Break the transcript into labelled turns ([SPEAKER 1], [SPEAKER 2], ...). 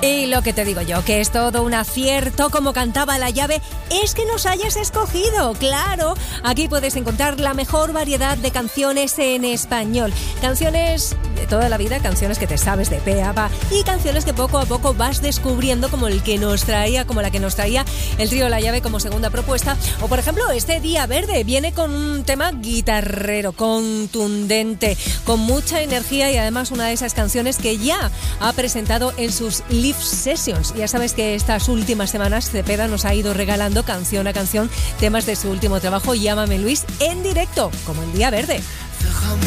[SPEAKER 1] Y lo que te digo yo, que es todo un acierto, como cantaba La Llave, es que nos hayas escogido. Claro, aquí puedes encontrar la mejor variedad de canciones en español. Canciones de toda la vida, canciones que te sabes de pe a pa y canciones que poco a poco vas descubriendo, como la que nos traía el trío La Llave como segunda propuesta. O por ejemplo, este Día Verde viene con un tema guitarrero, contundente, con mucha energía y además una de esas canciones que ya ha presentado en sus live sessions. Ya sabes que estas últimas semanas Cepeda nos ha ido regalando canción a canción temas de su último trabajo, Llámame Luis, en directo, como el Día Verde.